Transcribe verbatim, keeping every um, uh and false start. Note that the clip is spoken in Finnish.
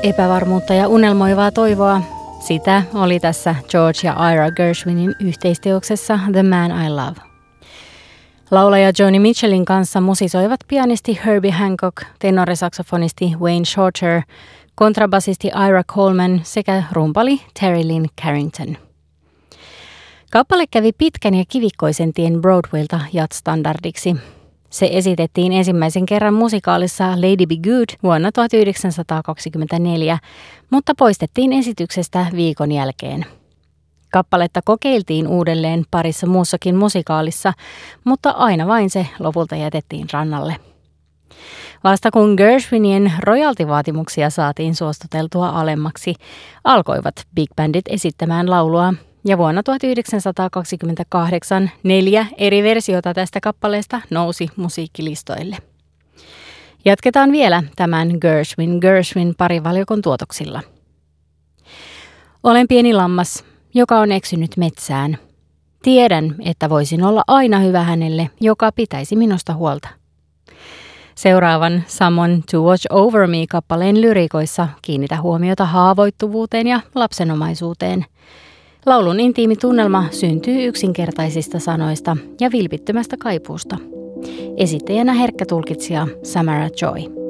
Epävarmuutta ja unelmoivaa toivoa, sitä oli tässä George ja Ira Gershwinin yhteisteoksessa The Man I Love. Laulaja Joni Mitchellin kanssa musisoivat pianisti Herbie Hancock, tenorisaksofonisti Wayne Shorter, kontrabasisti Ira Coleman sekä rumpali Terry Lynn Carrington. Kappale kävi pitkän ja kivikkoisen tien Broadwaylta jazz-standardiksi. Se esitettiin ensimmäisen kerran musikaalissa Lady Be Good vuonna tuhatyhdeksänsataakaksikymmentäneljä, mutta poistettiin esityksestä viikon jälkeen. Kappaletta kokeiltiin uudelleen parissa muussakin musikaalissa, mutta aina vain se lopulta jätettiin rannalle. Vasta kun Gershwinien royaltivaatimuksia saatiin suostuteltua alemmaksi, alkoivat big bandit esittämään laulua, ja vuonna tuhatyhdeksänsataakaksikymmentäkahdeksan neljä eri versiota tästä kappaleesta nousi musiikkilistoille. Jatketaan vielä tämän Gershwin Gershwin parivalikon tuotoksilla. Olen pieni lammas, joka on eksynyt metsään. Tiedän, että voisin olla aina hyvä hänelle, joka pitäisi minusta huolta. Seuraavan Someone to Watch Over Me-kappaleen lyrikoissa kiinnitä huomiota haavoittuvuuteen ja lapsenomaisuuteen. Laulun intiimi tunnelma syntyy yksinkertaisista sanoista ja vilpittömästä kaipuusta. Esittäjänä herkkä tulkitsija Samara Joy.